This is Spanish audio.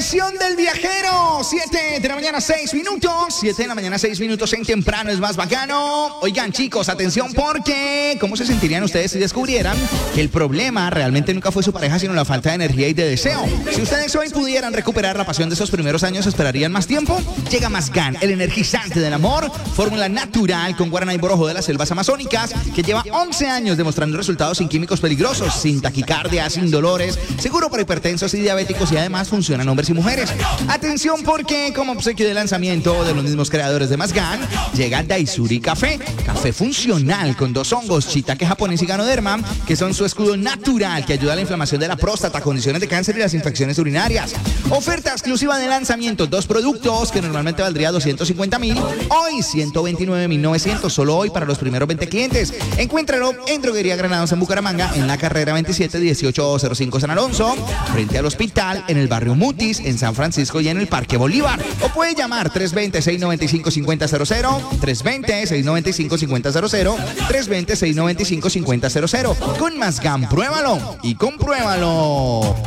Atención del viajero, 7 de la mañana 6 minutos, 7 de la mañana 6 minutos en temprano es más bacano. Oigan chicos, atención porque ¿cómo se sentirían ustedes si descubrieran que el problema realmente nunca fue su pareja sino la falta de energía y de deseo? Si ustedes hoy pudieran recuperar la pasión de esos primeros años, ¿esperarían más tiempo? Llega Masgan, el energizante del amor, fórmula natural con guaraná y borojo de las selvas amazónicas, que lleva 11 años demostrando resultados sin químicos peligrosos, sin taquicardia, sin dolores, seguro para hipertensos y diabéticos y además funciona en hombres y mujeres. Atención porque como obsequio de lanzamiento de los mismos creadores de Masgan, llega Daisuri Café, café funcional con 2 hongos, shiitake japonés y ganoderma, que son su escudo natural que ayuda a la inflamación de la próstata, condiciones de cáncer y las infecciones urinarias. Oferta exclusiva de lanzamiento, 2 productos que normalmente valdría 250,000, hoy 129,900, solo hoy para los primeros 20 clientes. Encuéntralo en Droguería Granados en Bucaramanga, en la carrera 27 1805 San Alonso, frente al hospital, en el barrio Mutis, en San Francisco y en el Parque Bolívar. O puede llamar 320-695-5000, 320-695-5000, 320-695-5000. Con Masgan, pruébalo y compruébalo.